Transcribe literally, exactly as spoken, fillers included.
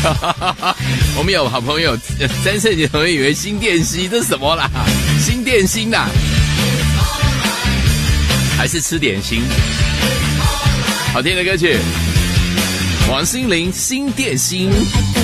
我们有好朋友詹胜杰同学以为新店溪这是什么啦？新店心啦，还是吃点心？好听的歌曲，王心凌《新店心》。